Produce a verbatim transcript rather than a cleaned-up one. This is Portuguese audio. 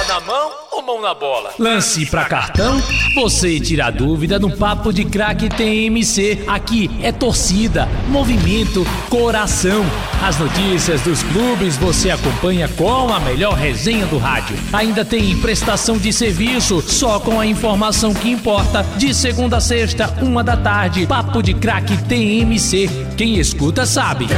Bola na mão ou mão na bola? Lance pra cartão? Você tira a dúvida no Papo de Craque T M C. Aqui é torcida, movimento, coração. As notícias dos clubes você acompanha com a melhor resenha do rádio. Ainda tem prestação de serviço, só com a informação que importa. De segunda a sexta, uma da tarde, Papo de Craque T M C. Quem escuta sabe.